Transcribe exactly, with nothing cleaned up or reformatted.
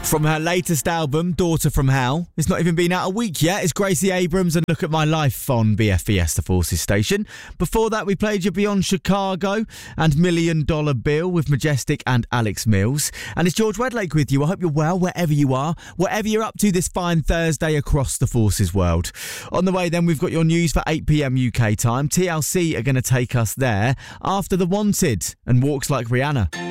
From her latest album, Daughter from Hell. It's not even been out a week yet. It's Gracie Abrams and Look at My Life on B F Fiesta Forces station. Before that, we played you Beyond Chicago and Million Dollar Bill with Majestic and Alex Mills. And it's George Wedlake with you. I hope you're well wherever you are, whatever you're up to this fine Thursday across the Forces world. On the way then, we've got your news for eight p.m. U K time. T L C are going to take us there after The Wanted and Walks Like Rihanna.